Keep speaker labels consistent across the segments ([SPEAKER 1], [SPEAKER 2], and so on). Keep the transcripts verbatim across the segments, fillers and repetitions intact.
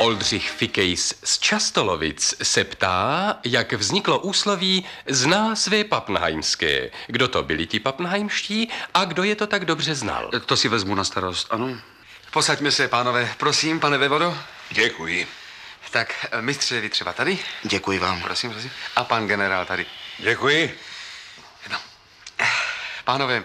[SPEAKER 1] Oldřich Fikejs z Častolovic se ptá, jak vzniklo úsloví zná své papnheimské. Kdo to byli ti papnheimští a kdo je to tak dobře znal?
[SPEAKER 2] To si vezmu na starost, ano. Posaďme se, pánové. Prosím, pane vévodo.
[SPEAKER 3] Děkuji.
[SPEAKER 2] Tak, mistře, vy třeba tady.
[SPEAKER 4] Děkuji vám.
[SPEAKER 2] Prosím, prosím. A pan generál tady.
[SPEAKER 3] Děkuji.
[SPEAKER 2] No. Pánové,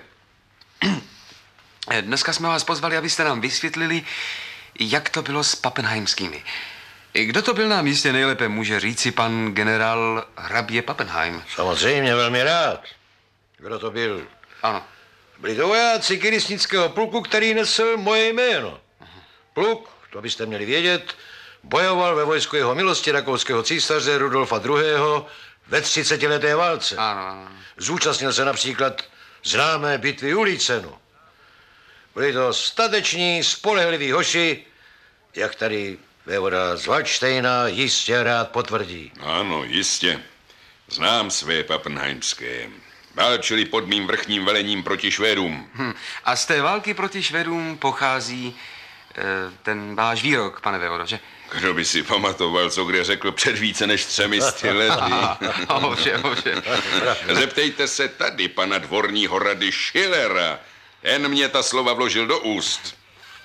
[SPEAKER 2] dneska jsme vás pozvali, abyste nám vysvětlili, jak to bylo s Pappenheimskými. Kdo to byl, nám jistě nejlépe může říci pan generál hrabě Pappenheim.
[SPEAKER 5] Samozřejmě, velmi rád. Kdo to byl?
[SPEAKER 2] Ano.
[SPEAKER 5] Byli to vojáci kiristnického pluku, který nesl moje jméno. Pluk, to byste měli vědět, bojoval ve vojsku jeho milosti rakouského císaře Rudolfa druhého. ve třicetileté válce.
[SPEAKER 2] Ano, ano.
[SPEAKER 5] Zúčastnil se například známé bitvy u Lícenu. Byli to stateční, spolehliví hoši, jak tady vévoda z Valdštejna jistě rád potvrdí.
[SPEAKER 3] Ano, jistě. Znám své pappenheimské. Válčili pod mým vrchním velením proti Švédům.
[SPEAKER 2] Hm. A z té války proti Švédům pochází e, ten váš výrok, pane vévodo, že?
[SPEAKER 3] Kdo by si pamatoval, co kde řekl před více než třemi sty lety?
[SPEAKER 2] Ovšem, ovšem.
[SPEAKER 3] Zeptejte se tady pana dvorního rady Schillera. Ten mě ta slova vložil do úst.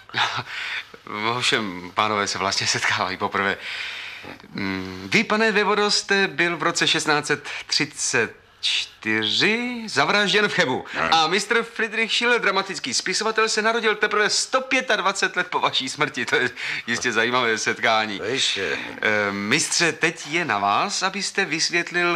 [SPEAKER 2] Ovšem, pánové se vlastně setkávají poprvé. Vy, pane vévodo, jste byl v roce šestnáct třicet čtyři zavražděn v Chebu. A mistr Friedrich Schiller, dramatický spisovatel, se narodil teprve sto dvacet pět let po vaší smrti. To je jistě zajímavé setkání.
[SPEAKER 5] To jistě.
[SPEAKER 2] E, mistře, teď je na vás, abyste vysvětlil,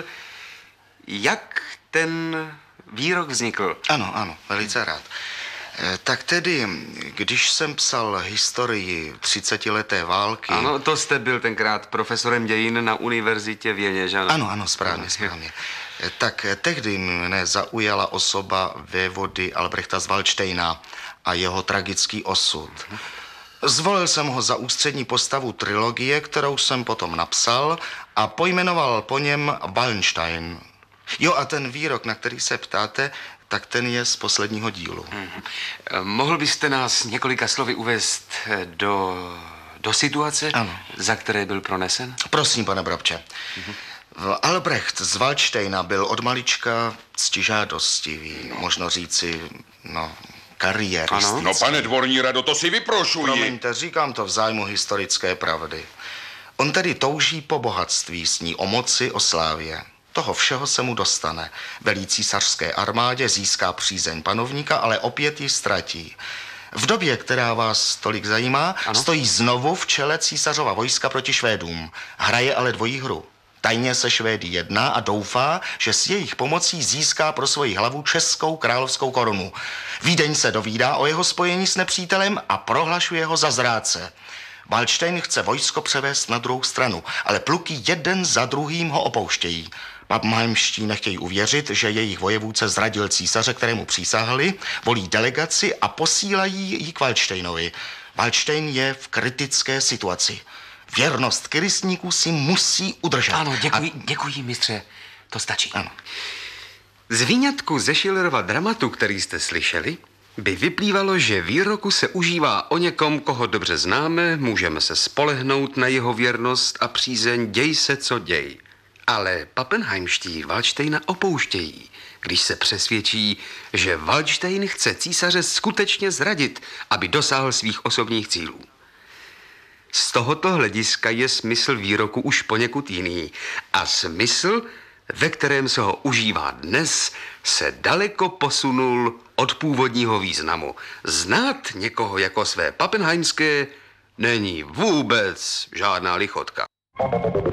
[SPEAKER 2] jak ten výrok vznikl.
[SPEAKER 4] Ano, ano, velice rád. E, tak tedy, když jsem psal historii třicetileté války...
[SPEAKER 2] Ano, to jste byl tenkrát profesorem dějin na univerzitě v Jeně, že ano?
[SPEAKER 4] Ano, ano, správně, správně. E, tak tehdy mne zaujala osoba vévody Albrechta z Valdštejna a jeho tragický osud. Zvolil jsem ho za ústřední postavu trilogie, kterou jsem potom napsal a pojmenoval po něm Wallenstein. Jo, a ten výrok, na který se ptáte, tak ten je z posledního dílu.
[SPEAKER 2] Mm-hmm. Mohl byste nás několika slovy uvést do, do situace,
[SPEAKER 4] ano,
[SPEAKER 2] za které byl pronesen?
[SPEAKER 4] Prosím, pane Brabče. Mm-hmm. Albrecht z Valdštejna byl od malička ctižádostivý, možno říci, no, kariéristický.
[SPEAKER 3] No, pane dvorní rado, to si vyprošuji.
[SPEAKER 4] Promiňte, říkám to v zájmu historické pravdy. On tedy touží po bohatství, sní o moci, o slávě. Toho všeho se mu dostane. Velí císařské armádě, získá přízeň panovníka, ale opět ji ztratí. V době, která vás tolik zajímá, ano, stojí znovu v čele císařova vojska proti Švédům. Hraje ale dvojí hru. Tajně se Švédy jedná a doufá, že s jejich pomocí získá pro svoji hlavu českou královskou korunu. Vídeň se dovídá o jeho spojení s nepřítelem a prohlašuje ho za zrádce. Valdštejn chce vojsko převést na druhou stranu, ale pluky jeden za druhým ho opouštějí. Pappenheimští nechtějí uvěřit, že jejich vojevůdce zradil císaře, kterému přísahali, volí delegaci a posílají ji k Valdštejnovi. Valdštejn je v kritické situaci. Věrnost kiristníků si musí udržet.
[SPEAKER 2] Ano, děkuji,
[SPEAKER 4] a...
[SPEAKER 2] děkuji, mistře. To stačí.
[SPEAKER 4] Ano.
[SPEAKER 2] Z výňatku ze Schillerova dramatu, který jste slyšeli, by vyplývalo, že výroku se užívá o někom, koho dobře známe, můžeme se spolehnout na jeho věrnost a přízeň, děj se, co děj. Ale Pappenheimští Valdštejna opouštějí, když se přesvědčí, že Valdštejn chce císaře skutečně zradit, aby dosáhl svých osobních cílů. Z tohoto hlediska je smysl výroku už poněkud jiný a smysl, ve kterém se ho užívá dnes, se daleko posunul od původního významu. Znát někoho jako své pappenheimské není vůbec žádná lichotka.